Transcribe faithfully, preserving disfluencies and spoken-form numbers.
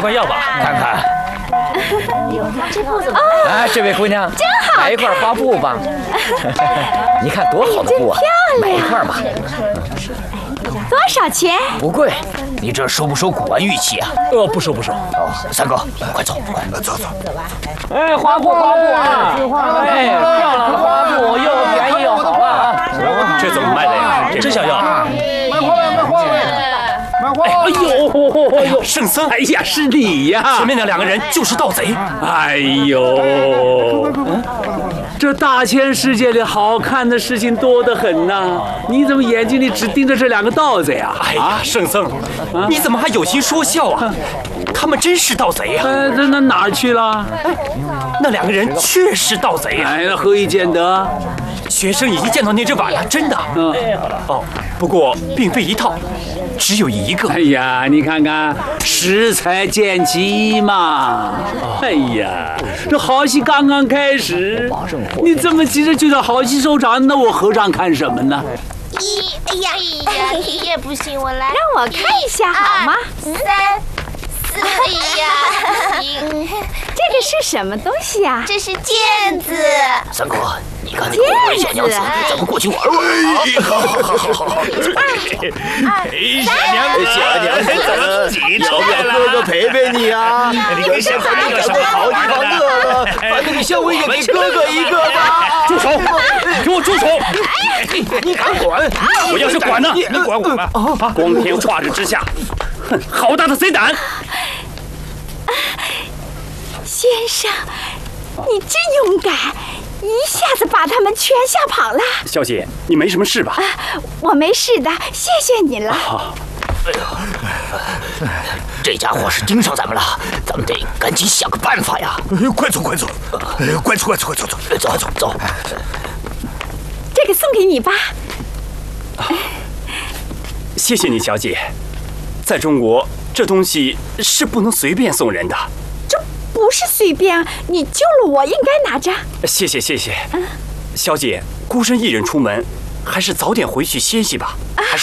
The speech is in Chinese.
块药吧，看看。 这布怎么？ 哎，这位姑娘， 真好， 来一块花布吧。你看多好的布啊！买一块吧。 多少钱？ 不贵。你这收不收古玩玉器啊？ 呃，不收不收。 哦，三哥，快走，快走走。 哎，花布花布啊！哎，漂亮的花布，又便宜又好啊！ 这怎么卖的呀？ 真想要。 卖花了，卖花了。 哎呦哎呦， 圣僧！ 哎呀，是你呀！ 前面那两个人就是盗贼。 哎呦，这大千世界里好看的事情多得很呐，你怎么眼睛里只盯着这两个盗贼啊？ 哎呀，圣僧，你怎么还有心说笑啊？他们真是盗贼呀！ 呃，那那哪儿去了？ 那两个人确实盗贼呀！ 哎，那何以见得？ 学生已经见到那只碗了，真的。嗯。哦，不过并非一套。只有一个。 哎呀，你看看，识才见机嘛！哎呀，这好戏刚刚开始，你这么急着就叫好戏收场，那我和尚看什么呢？ 一，哎呀，哎呀，你也不行，我来。 让我看一下好吗？ 三，四，哎呀，行。 这个是什么东西呀？ 这是毽子。 三哥。你看那个鬼小娘子，咱们过去玩玩。好，好，好，好，好。 哎，小娘子， 小娘子，几条哥哥陪陪你啊！你可现在你找个好地方乐了，把那个香灰也给哥哥一个吧。 住手！给我住手！ 你敢管？ 我要是管呢？你管我吗？光天化日之下，哼，好大的贼胆！ 先生，你真勇敢。一下子把他们全吓跑了。 小姐，你没什么事吧？ 啊，我没事的，谢谢你了。 好。 哎呀，这家伙是盯上咱们了，咱们得赶紧想个办法呀！ 快走，快走，快走，快走，快走，走， 走，走，走。 这个送给你吧。 谢谢你，小姐。在中国，这东西是不能随便送人的。 不是随便，你救了我，应该拿着。 谢谢谢谢，嗯、小姐，孤身一人出门，还是早点回去歇息吧。 啊， 还